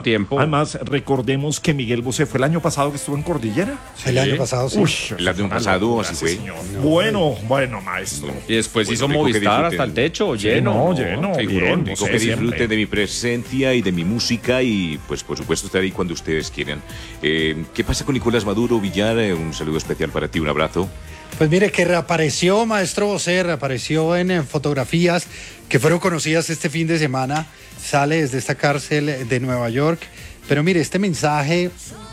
tiempo. Además, recordemos que Miguel Bosé fue el año pasado que estuvo en Cordillera. El año pasado, sí. Uy, El año pasado, así fue. Bueno, maestro. Y después hizo rico que Movistar disfruten. hasta el techo, lleno. lleno, Figurón. bien. Digo Sí, que siempre. disfruten de mi presencia y de mi música y pues por supuesto estaré ahí cuando ustedes quieran. ¿Qué pasa con Nicolás Maduro, Villar? Un saludo especial para ti, un abrazo. Pues mire que reapareció, maestro Bosé, reapareció en fotografías que fueron conocidas este fin de semana, sale desde esta cárcel de Nueva York, pero mire, este mensaje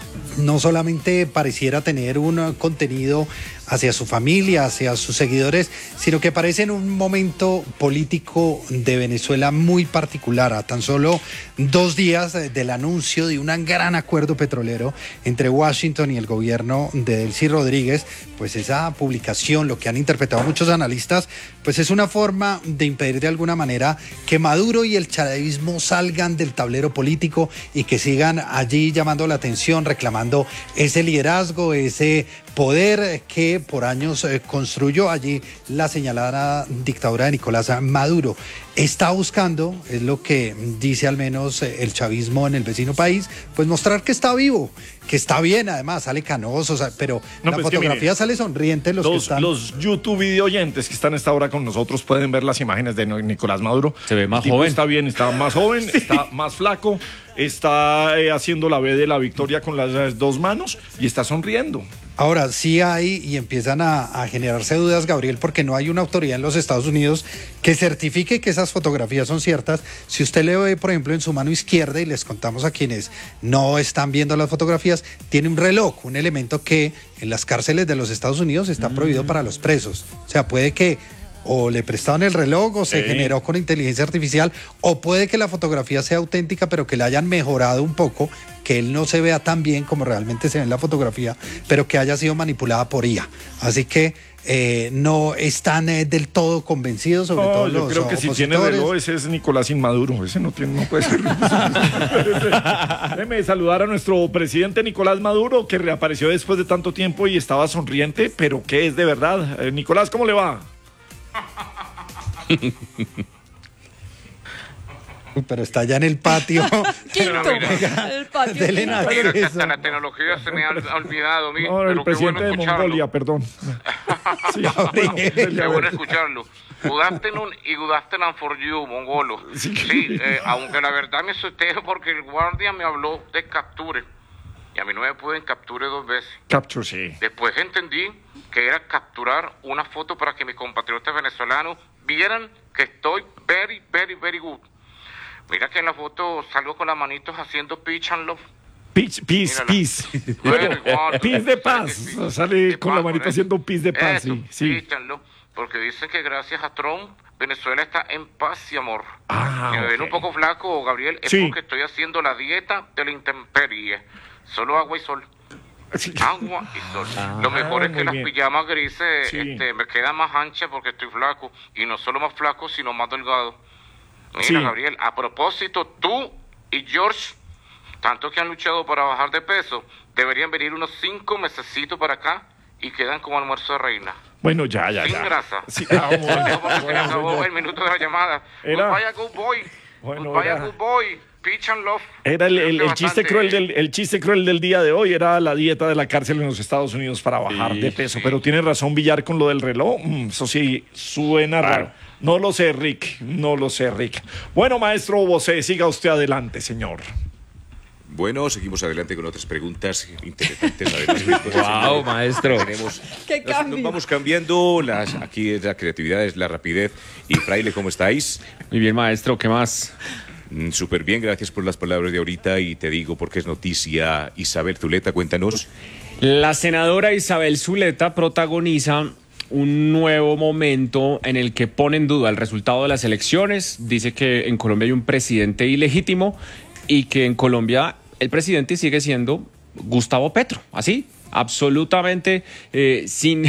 no solamente pareciera tener un contenido hacia su familia, hacia sus seguidores, sino que parece en un momento político de Venezuela muy particular, a tan solo 2 días del anuncio de un gran acuerdo petrolero entre Washington y el gobierno de Delcy Rodríguez. Pues esa publicación, lo que han interpretado muchos analistas, pues es una forma de impedir de alguna manera que Maduro y el chavismo salgan del tablero político y que sigan allí llamando la atención, reclamando ese liderazgo, ese poder que por años construyó allí la señalada dictadura de Nicolás Maduro. Está buscando, es lo que dice al menos el chavismo en el vecino país, pues mostrar que está vivo, que está bien, además sale canoso, pero No, la pues que fotografía mire, sale sonriente los que están. Los YouTube video oyentes que están a esta hora con nosotros pueden ver las imágenes de Nicolás Maduro. Se ve más El tipo joven. Está bien, está más joven, está más flaco, está haciendo la B de la victoria con las 2 manos y está sonriendo. Ahora, sí hay y empiezan a generarse dudas, Gabriel, porque no hay una autoridad en los Estados Unidos que certifique que esas fotografías son ciertas. Si usted le ve, por ejemplo, en su mano izquierda, y les contamos a quienes no están viendo las fotografías, tiene un reloj, un elemento que en las cárceles de los Estados Unidos está prohibido para los presos. O sea, puede que o le prestaron el reloj o se generó con inteligencia artificial, o puede que la fotografía sea auténtica, pero que la hayan mejorado un poco, que él no se vea tan bien como realmente se ve en la fotografía, pero que haya sido manipulada por IA. Así que no están del todo convencidos, sobre todo yo los creo que si tiene opositores. reloj, ese es Nicolás Inmaduro. Ese no puede ser. Déjeme saludar a nuestro presidente Nicolás Maduro, que reapareció después de tanto tiempo y estaba sonriente, pero que es de verdad. Nicolás, ¿cómo le va? Pero está allá en el patio. Quinto, el patio. Dele Quinto. nada. Mira, que hasta la tecnología se me ha olvidado a mí, No, el pero qué presidente bueno de escucharlo. Mongolia, perdón. Sí, Qué bueno escucharlo. Good afternoon y good afternoon for you, mongolo. Sí, aunque la verdad me asusté porque el guardia me habló de capture. Y a mí no me pueden capture 2 veces. Capture, sí. Después entendí que era capturar una foto para que mis compatriotas venezolanos vieran que estoy very, very, very good. Mira que en la foto salgo con las manitos haciendo peace and love. Peace. Very good. Peace de paz. Sí. Sale De con la paz, manita ¿eh? haciendo un peace de paz. Eso, Sí. peace and love. Porque dicen que gracias a Trump, Venezuela está en paz y amor. Ah, Si me ven ok. un poco flaco, Gabriel, es Sí. porque estoy haciendo la dieta de la intemperie. Solo agua y sol. Agua y sol. Lo mejor es que muy las bien. pijamas grises Sí. me quedan más anchas porque estoy flaco. Y no solo más flaco, sino más delgado. Mira, Sí. Gabriel, a propósito, tú y George, tanto que han luchado para bajar de peso, deberían venir unos 5 mesecitos para acá y quedan como almuerzo de reina. Bueno, ya. Sin grasa. Sí, Dejo porque se me acabó el minuto de la llamada. Era- Goodbye, good boy. Bueno, Goodbye, era- good boy. Peach and love. Era el Cuídate chiste bastante. el chiste cruel del día de hoy, era la dieta de la cárcel en los Estados Unidos para bajar de peso. Pero tiene razón Villar con lo del reloj. Eso sí, suena raro. No lo sé, Rick. Bueno, maestro Bosé, siga usted adelante, señor. Bueno, seguimos adelante con otras preguntas interesantes. Además, Wow, maestro. Tenemos, Qué nos cambio. vamos cambiando. Aquí es la creatividad, es la rapidez. Y Fraile, ¿cómo estáis? Muy bien, maestro, ¿qué más? Súper bien, gracias por las palabras de ahorita. Y te digo porque es noticia. Isabel Zuleta, cuéntanos. La senadora Isabel Zuleta protagoniza un nuevo momento en el que pone en duda el resultado de las elecciones. Dice que en Colombia hay un presidente ilegítimo y que en Colombia el presidente sigue siendo Gustavo Petro. Así, absolutamente sin...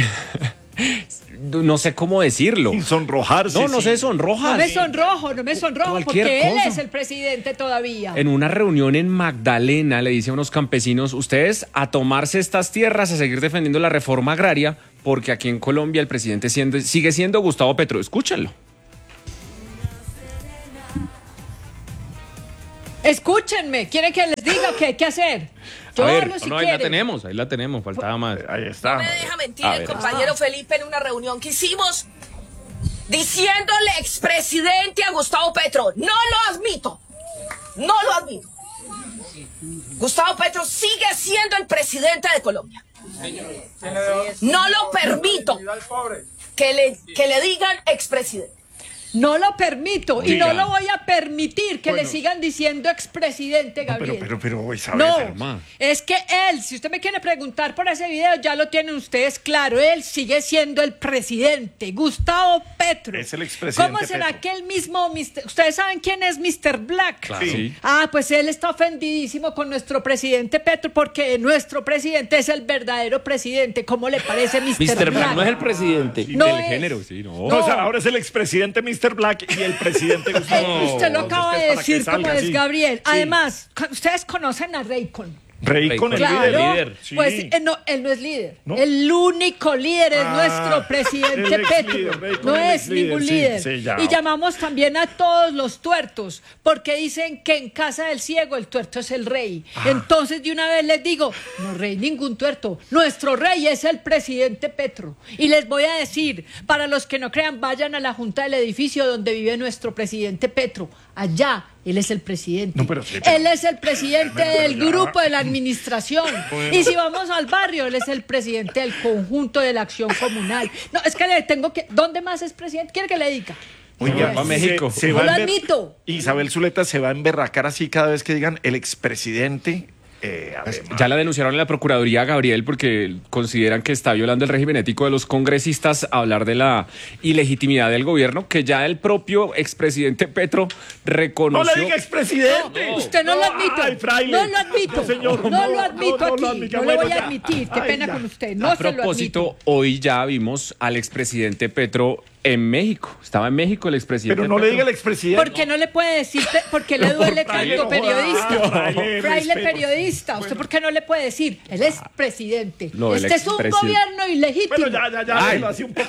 no sé cómo decirlo. Sin sonrojarse. No se sonroja. No me sonrojo, Cualquier porque él cosa. es el presidente todavía. En una reunión en Magdalena le dice a unos campesinos, ustedes a tomarse estas tierras, a seguir defendiendo la reforma agraria, porque aquí en Colombia el presidente sigue siendo Gustavo Petro. Escúchenlo. Escúchenme, ¿quieren que les diga qué hay que hacer? Yo A ver, hablo si No, ahí quieren. la tenemos, faltaba más. Ahí está. No me deja mentir A el ver. compañero Felipe en una reunión que hicimos diciéndole expresidente a Gustavo Petro. No lo admito. No lo admito. Gustavo Petro sigue siendo el presidente de Colombia. No lo permito que le digan expresidente. No lo permito y Diga. no lo voy a permitir que le sigan diciendo expresidente Gabriel. Pero, Isabel. No, es que él, si usted me quiere preguntar por ese video, ya lo tienen ustedes claro, él sigue siendo el presidente, Gustavo Petro. Es el expresidente ¿Cómo será Petro. que el mismo, ustedes saben quién es Mr. Black? Claro. Sí. Ah, pues él está ofendidísimo con nuestro presidente Petro porque nuestro presidente es el verdadero presidente. ¿Cómo le parece Mr. Mr. Black? Black no es el presidente. No Del es. género, sí, no. No, o sea, ahora es el expresidente Mr. Black y el presidente Gustavo. Usted lo acaba de Para que decir como salga es así. Gabriel. Sí. Además, ustedes conocen a Raycon. Rey con el Claro, líder. Sí. pues no, él no es líder. ¿No? El único líder es nuestro presidente el ex-líder, Petro. Raycon, No el es ex-líder, ningún sí, líder. sí, ya. Y llamamos también a todos los tuertos, porque dicen que en casa del ciego el tuerto es el rey. Entonces de una vez les digo, no rey ningún tuerto. Nuestro rey es el presidente Petro. Y les voy a decir, para los que no crean, vayan a la junta del edificio donde vive nuestro presidente Petro. Allá él es el presidente. No, pero sí, Él es el presidente Pero del ya. grupo de la administración. Y si vamos al barrio, él es el presidente del conjunto de la acción comunal. No, es que le tengo que... ¿Dónde más es presidente? ¿Quiere que le diga? Oiga, Va a México. Se No va lo a admito. Isabel Zuleta se va a emberracar así cada vez que digan el expresidente. Además. Ya la denunciaron en la Procuraduría a Gabriel porque consideran que está violando el régimen ético de los congresistas hablar de la ilegitimidad del gobierno, que ya el propio expresidente Petro No reconoció. le diga expresidente. Usted no lo admite. Ay, fraile. No lo admito. No, señor, No lo admito no lo aquí. admito. No lo Bueno, voy a ya. admitir. Qué Ay, pena ya. con usted. No A se lo propósito, admito. hoy ya vimos al expresidente Petro en México. Estaba en México el expresidente Pero no le Petro. diga el expresidente. ¿Por qué no le puede decir? ¿Por qué le duele Fraile, tanto no periodista? joda. Fraile, Fraile respeto. periodista. ¿Usted por qué no le puede decir? Él es presidente. No, el Este es un expresidente. gobierno ilegítimo. Bueno, ya, Ay. déjelo así un poco.